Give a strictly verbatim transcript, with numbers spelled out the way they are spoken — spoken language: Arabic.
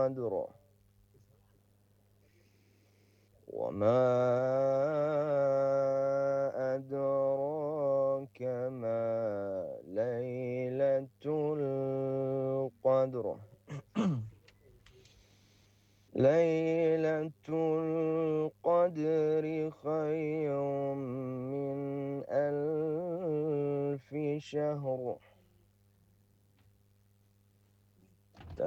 القدر وما أدراك ما ليلة القدر ليلة القدر خير من ألف شهر